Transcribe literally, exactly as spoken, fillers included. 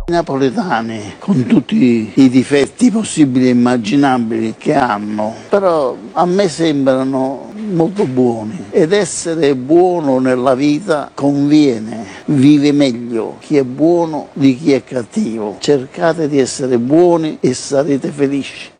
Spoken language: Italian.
I napoletani, con tutti i difetti possibili e immaginabili che hanno, però a me sembrano molto buoni, ed essere buono nella vita conviene, vive meglio chi è buono di chi è cattivo. Cercate di essere buoni e sarete felici.